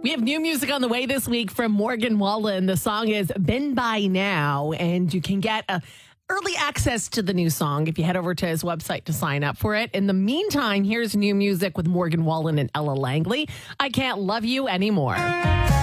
We have new music on the way this week from Morgan Wallen. The song is Been By Now, and you can get early access to the new song if you head over to his website to sign up for it. In the meantime, here's new music with Morgan Wallen and Ella Langley. I Can't Love You Anymore.